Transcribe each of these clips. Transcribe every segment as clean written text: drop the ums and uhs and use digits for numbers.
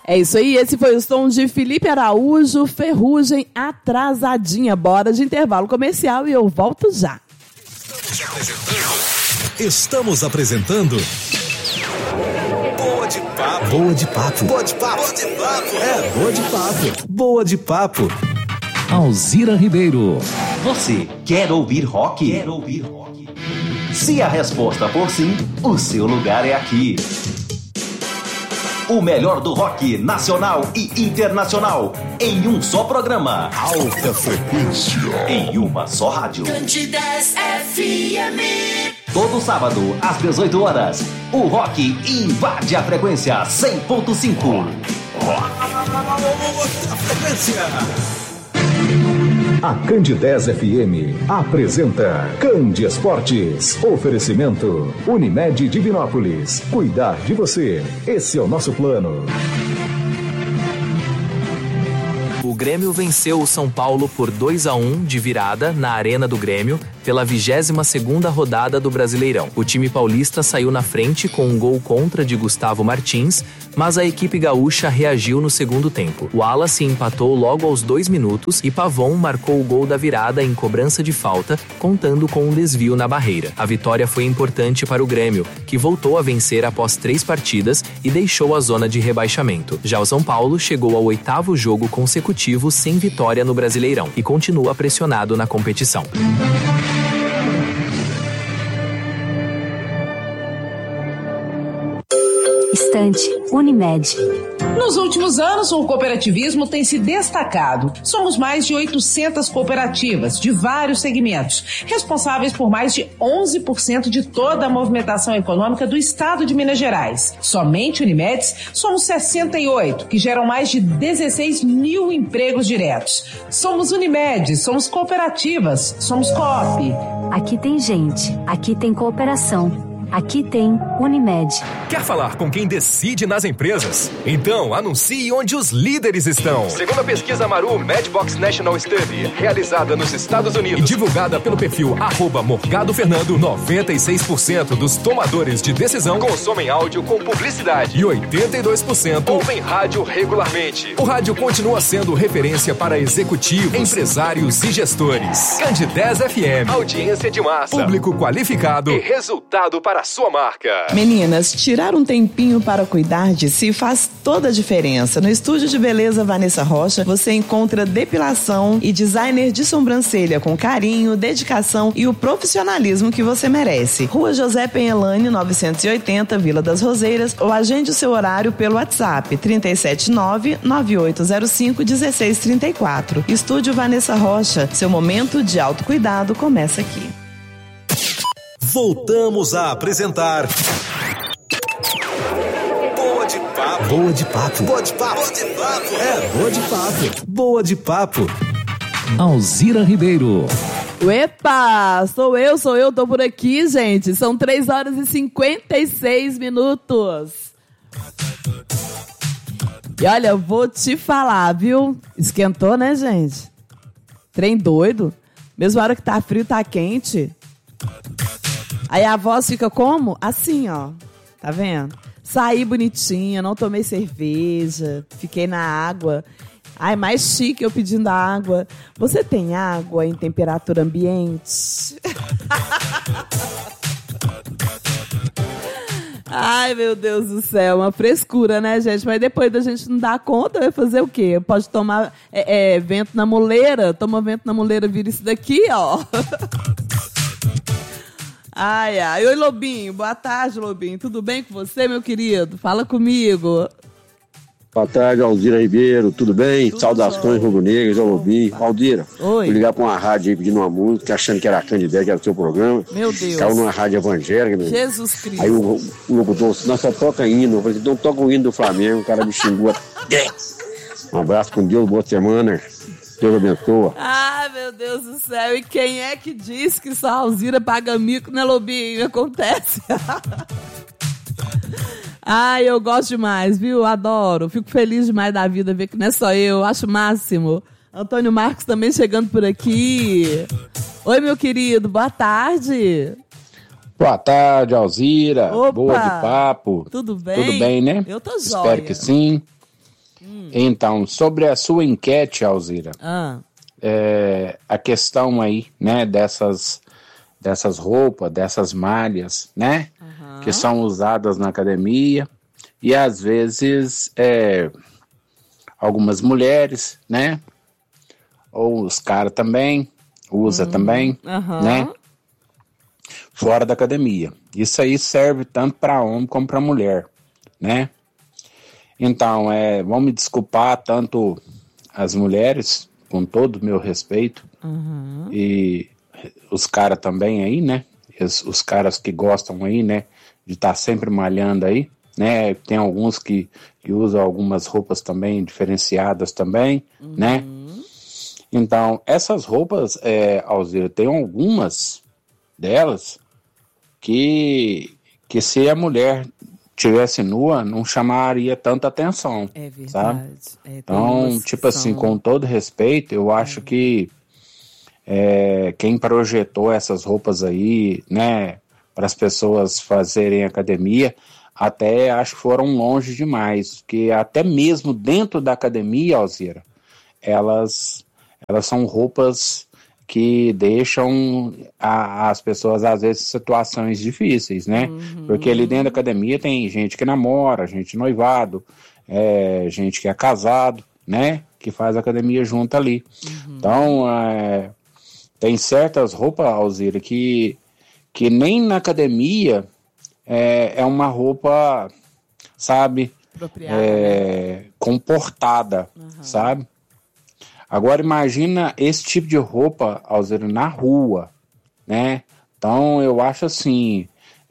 É isso aí, esse foi o som de Felipe Araújo, Ferrugem Atrasadinha. Bora de intervalo comercial e eu volto já. Estamos apresentando Boa de Papo. Boa de Papo. Boa de Papo. Boa de Papo. É, Boa de Papo. Boa de Papo. Alzira Ribeiro. Você quer ouvir rock? Quer ouvir rock? Se a resposta for sim, o seu lugar é aqui. O melhor do rock nacional e internacional em um só programa. Alta frequência. Em uma só rádio. Candidez FM. Todo sábado, às 18 horas, o rock invade a frequência 100.5. Alta frequência. A Candidez FM apresenta Candi Esportes. Oferecimento Unimed Divinópolis. Cuidar de você. Esse é o nosso plano. O Grêmio venceu o São Paulo por 2-1 de virada na Arena do Grêmio pela 22ª rodada do Brasileirão. O time paulista saiu na frente com um gol contra de Gustavo Martins, mas a equipe gaúcha reagiu no segundo tempo. O Wallace empatou logo aos 2 minutos e Pavon marcou o gol da virada em cobrança de falta, contando com um desvio na barreira. A vitória foi importante para o Grêmio, que voltou a vencer após 3 partidas e deixou a zona de rebaixamento. Já o São Paulo chegou ao 8º jogo consecutivo sem vitória no Brasileirão e continua pressionado na competição. Estante Unimed. Nos últimos anos, o cooperativismo tem se destacado. Somos mais de 800 cooperativas de vários segmentos, responsáveis por mais de 11% de toda a movimentação econômica do estado de Minas Gerais. Somente Unimedes, somos 68, que geram mais de 16 mil empregos diretos. Somos Unimed, somos cooperativas, somos Coop. Aqui tem gente, aqui tem cooperação. Aqui tem Unimed. Quer falar com quem decide nas empresas? Então anuncie onde os líderes estão. Segundo a pesquisa Maru Medbox National Study, realizada nos Estados Unidos e divulgada pelo perfil @MorgadoFernando, 96% dos tomadores de decisão consomem áudio com publicidade e 82% ouvem rádio regularmente. O rádio continua sendo referência para executivos, empresários e gestores. Candidez FM, audiência de massa, público qualificado e resultado para a sua marca. Meninas, tirar um tempinho para cuidar de si faz toda a diferença. No estúdio de beleza Vanessa Rocha, você encontra depilação e designer de sobrancelha com carinho, dedicação e o profissionalismo que você merece. Rua José Penhelane, 980, Vila das Roseiras, ou agende o seu horário pelo WhatsApp 379-9805-1634. Estúdio Vanessa Rocha, seu momento de autocuidado começa aqui. Voltamos a apresentar Boa de Papo. Boa de Papo. Boa de Papo. Boa de Papo. É, Boa de Papo. Boa de Papo. Alzira Ribeiro. Epa, sou eu, tô por aqui, gente. São 3h56 minutos. E olha, eu vou te falar, viu? Esquentou, né, gente? Trem doido. Mesmo a hora que tá frio, tá quente. Aí a voz fica como? Assim, ó. Tá vendo? Saí bonitinha, não tomei cerveja, fiquei na água. Ai, mais chique eu pedindo água. Você tem água em temperatura ambiente? Ai, meu Deus do céu, uma frescura, né, gente? Mas depois da gente não dar conta, vai fazer o quê? Pode tomar vento na moleira? Toma vento na moleira, vira isso daqui, ó. Ai, ai. Oi, Lobinho. Boa tarde, Lobinho. Tudo bem com você, meu querido? Fala comigo. Boa tarde, Alzira Ribeiro. Tudo bem? Tudo Saudações, rubro-negras, ao Lobinho. Aldira, Oi. Vou ligar pra uma rádio aí pedindo uma música, achando que era a Candidez, que era o seu programa. Meu Deus. Caiu numa rádio evangélica. Meu. Jesus Cristo. Aí o locutor disse, nós só toca hino. Eu falei, então toca o hino do Flamengo. O cara me xingou até. Um abraço com Deus, boa semana. Deus abençoa. Ai, meu Deus do céu. E quem é que diz que só a Alzira paga mico, né, Lobinho? Acontece. Ai, eu gosto demais, viu? Adoro. Fico feliz demais da vida ver que não é só eu. Acho o máximo. Antônio Marcos também chegando por aqui. Oi, meu querido. Boa tarde. Boa tarde, Alzira. Opa. Boa de papo. Tudo bem? Tudo bem, né? Eu tô jóia. Espero que sim. Então, sobre a sua enquete, Alzira, a questão aí, né, dessas roupas, dessas malhas, né, que são usadas na academia, e às vezes algumas mulheres, né, ou os caras também, usa também, né, fora da academia. Isso aí serve tanto para homem como para mulher, né. Então, vão me desculpar tanto as mulheres, com todo o meu respeito, e os caras também aí, né, os caras que gostam aí, né, de estar sempre malhando aí, né, tem alguns que usam algumas roupas também diferenciadas também, né. Então, essas roupas, Alzira, tem algumas delas que se a mulher tivesse nua, não chamaria tanta atenção, verdade, sabe? Então, tipo assim, com todo respeito, eu acho que quem projetou essas roupas aí, né, para as pessoas fazerem academia, até acho que foram longe demais, porque até mesmo dentro da academia, Alzira, elas são roupas que deixam as pessoas, às vezes, em situações difíceis, né? Porque ali dentro da academia tem gente que namora, gente noivado, gente que é casado, né? Que faz academia junto ali. Então, tem certas roupas, Alzira, que nem na academia é uma roupa, sabe? Comportada, sabe? Agora imagina esse tipo de roupa, Alzira, na rua, né? Então eu acho assim,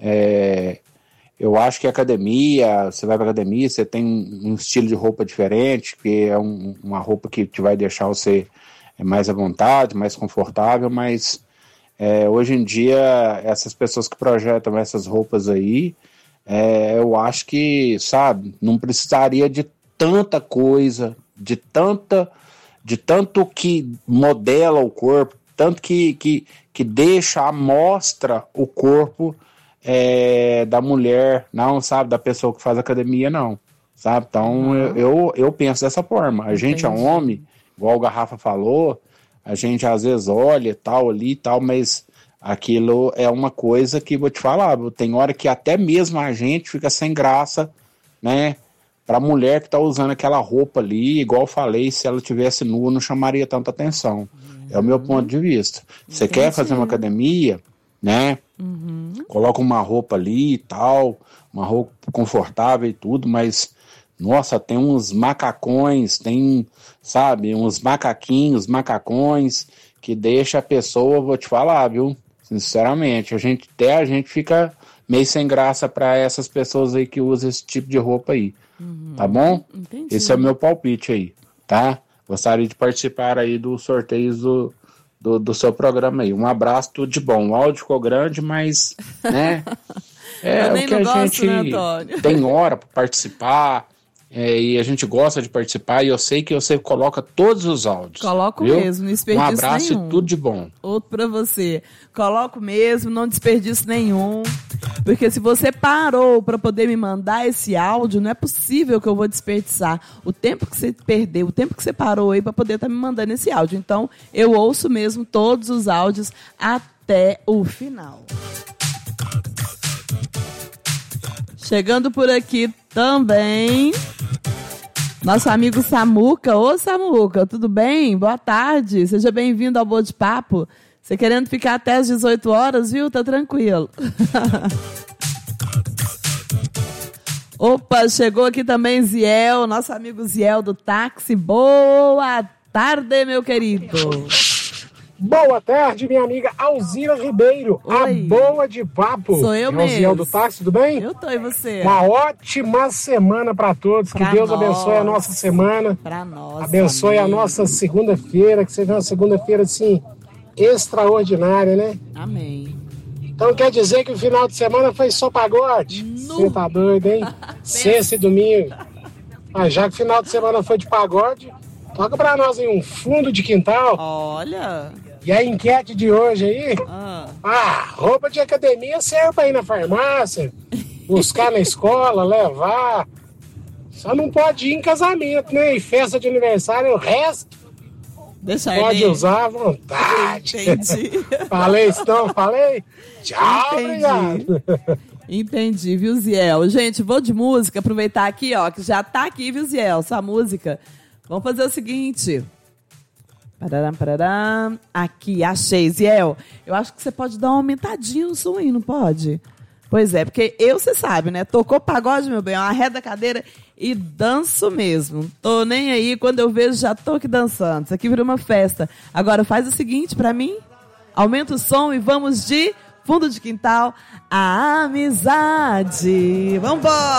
eu acho que a academia, você vai pra academia, você tem um estilo de roupa diferente, que é uma roupa que te vai deixar você mais à vontade, mais confortável, mas hoje em dia essas pessoas que projetam essas roupas aí, eu acho que, sabe, não precisaria de tanta coisa, de tanto que modela o corpo, tanto que deixa à mostra o corpo da mulher, não, sabe, da pessoa que faz academia, não, sabe? Então eu penso dessa forma. A gente é homem, igual o Garrafa falou, a gente às vezes olha tal ali e tal, mas aquilo é uma coisa que, vou te falar, tem hora que até mesmo a gente fica sem graça, né? Para a mulher que está usando aquela roupa ali, igual eu falei, se ela tivesse nua, não chamaria tanta atenção. É o meu ponto de vista. Você quer fazer uma academia, né? Coloca uma roupa ali e tal, uma roupa confortável e tudo, mas, nossa, tem uns macacões, tem, sabe, uns macacões, que deixa a pessoa, vou te falar, viu? Sinceramente, a gente fica meio sem graça para essas pessoas aí que usam esse tipo de roupa aí. Tá bom? Entendi. Esse é o meu palpite aí, tá? Gostaria de participar aí dos sorteios do seu programa aí. Um abraço, tudo de bom. O áudio ficou grande, mas, né? O que a gente, né, tem hora para participar, e a gente gosta de participar, e eu sei que você coloca todos os áudios. Coloco viu? mesmo, não desperdiço nenhum. Um abraço e tudo de bom. Outro pra você. Coloco mesmo, não desperdiço nenhum. Porque se você parou para poder me mandar esse áudio, não é possível que eu vou desperdiçar o tempo que você perdeu, o tempo que você parou aí para poder estar me mandando esse áudio. Então, eu ouço mesmo todos os áudios até o final. Chegando por aqui também, nosso amigo Samuca. Ô, Samuca, tudo bem? Boa tarde. Seja bem-vindo ao Bode Papo. Você querendo ficar até as 18 horas, viu? Tá tranquilo. Opa, chegou aqui também Ziel, nosso amigo Ziel do táxi. Boa tarde, meu querido. Boa tarde, minha amiga Alzira Ribeiro. Oi. A boa de papo. Sou eu mesmo. Ziel do táxi, tudo bem? Eu tô, e você? Uma ótima semana para todos. Que Deus abençoe a nossa semana. Pra nós. Abençoe a nossa segunda-feira, que seja uma segunda-feira, assim, extraordinária, né? Amém. Então quer dizer que o final de semana foi só pagode? Você tá doido, hein? Sexta e domingo. Mas já que o final de semana foi de pagode, toca pra nós aí um fundo de quintal. Olha. E a enquete de hoje aí? Roupa de academia serve pra ir na farmácia, buscar na escola, levar. Só não pode ir em casamento, né? E festa de aniversário, o resto deixa pode ele usar à vontade. Entendi. Falei isso não? Falei? Tchau, Entendi. obrigado. Entendi, viu, Ziel? Gente, vou de música, aproveitar aqui, ó, que já tá aqui, viu, Ziel? Sua música. Vamos fazer o seguinte. Pararam. Aqui, achei, Ziel. Eu acho que você pode dar uma aumentadinha no som aí, não pode? Pois é, porque você sabe, né? Tocou pagode, meu bem, eu arredo a cadeira e danço mesmo. Tô nem aí, quando eu vejo já tô aqui dançando. Isso aqui virou uma festa. Agora faz o seguinte pra mim, aumenta o som e vamos de Fundo de Quintal, a amizade. Vambora!